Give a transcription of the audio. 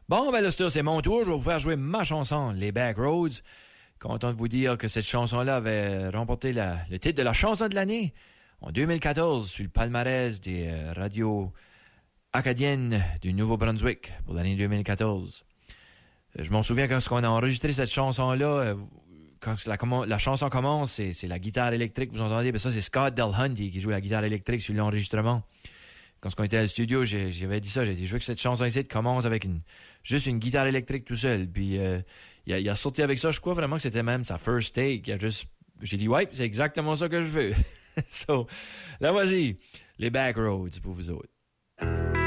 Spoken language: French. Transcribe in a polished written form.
Bon, ben là, c'est mon tour. Je vais vous faire jouer ma chanson, Les Backroads. Content de vous dire que cette chanson-là avait remporté le titre de la chanson de l'année en 2014 sur le palmarès des radios acadiennes du Nouveau-Brunswick pour l'année 2014. Je m'en souviens quand on a enregistré cette chanson-là, quand la chanson commence, c'est la guitare électrique, vous entendez? Ben ça, c'est Scott Delhunty qui joue la guitare électrique sur l'enregistrement. Quand on était à le studio, j'avais dit ça, j'ai dit, je veux que cette chanson ici commence avec juste une guitare électrique tout seul. Puis il a sauté avec ça, je crois vraiment que c'était même sa first take. J'ai dit, ouais, c'est exactement ça que je veux. So, là, voici, les Backroads pour vous autres.